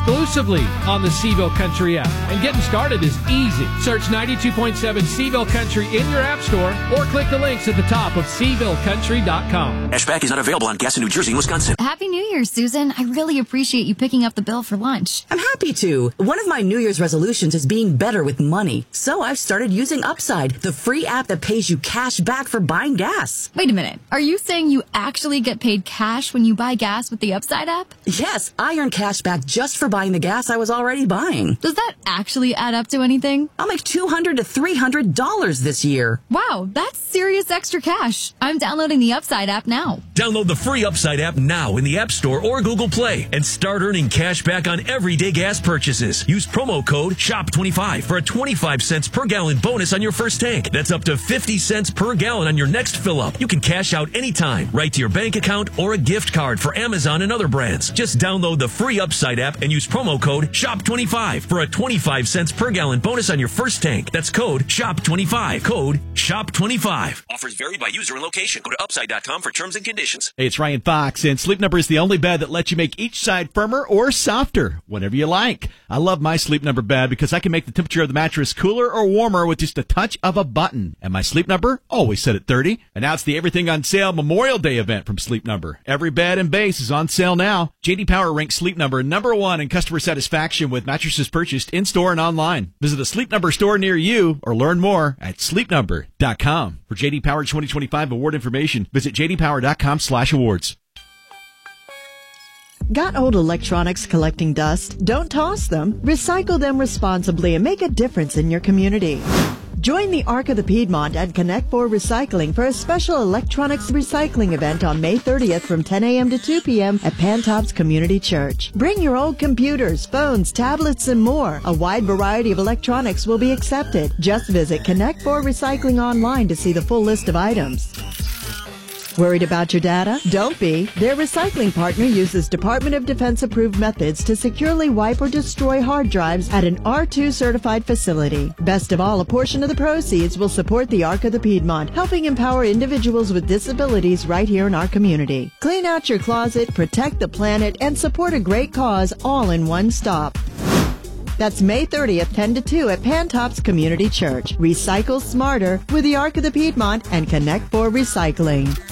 exclusively on the Seville Country app. And getting started is easy. Search 92.7 Seville Country in your app store or click the links at the top of SevilleCountry.com. Cashback is not available on gas in New Jersey and Wisconsin. Happy New Year, Susan. I really appreciate you picking up the bill for lunch. I'm happy to. One of my New Year's resolutions is being better with money. So I've started using Upside, the free app that pays you cash back for buying gas. Wait a minute. Are you saying you actually get paid cash when you buy gas with the Upside app? Yes, I earn cash back just for buying the gas I was already buying. Does that actually add up to anything? I'll make $200 to $300 this year. Wow, that's serious extra cash. I'm downloading the Upside app now. Download the free Upside app now in the App Store or Google Play and start earning cash back on everyday gas purchases. Use promo code SHOP25 for a 25 cents per gallon bonus on your first tank. That's up to 50 cents per gallon on your next fill up. You can cash out anytime, right to your bank account or a gift card for Amazon and other brands. Just download the free Upside app and use promo code SHOP25 for a 25 cents per gallon bonus on your first tank. That's code SHOP25. Code SHOP25. Offers vary by user and location. Go to upside.com for terms and conditions. Hey, it's Ryan Fox, and Sleep Number is the only bed that lets you make each side firmer or softer, whenever you like. I love my Sleep Number bed because I can make the temperature of the mattress cooler or warmer with just a touch of a button. And my Sleep Number always set at 30. And now it's the Everything on Sale Memorial Day event from Sleep Number. Every bed and base is on sale now. J.D. Power ranks Sleep Number number one in customer satisfaction with mattresses purchased in-store and online. Visit a Sleep Number store near you or learn more at sleepnumber.com. For J.D. Power 2025 award information, visit jdpower.com/awards. Got old electronics collecting dust? Don't toss them. Recycle them responsibly and make a difference in your community. Join the Arc of the Piedmont and Connect 4 Recycling for a special electronics recycling event on May 30th from 10 a.m. to 2 p.m. at Pantops Community Church. Bring your old computers, phones, tablets, and more. A wide variety of electronics will be accepted. Just visit Connect 4 Recycling online to see the full list of items. Worried about your data? Don't be. Their recycling partner uses Department of Defense approved methods to securely wipe or destroy hard drives at an R2 certified facility. Best of all, a portion of the proceeds will support the Arc of the Piedmont, helping empower individuals with disabilities right here in our community. Clean out your closet, protect the planet, and support a great cause all in one stop. That's May 30th, 10 to 2 at Pantops Community Church. Recycle smarter with the Arc of the Piedmont and Connect 4 Recycling.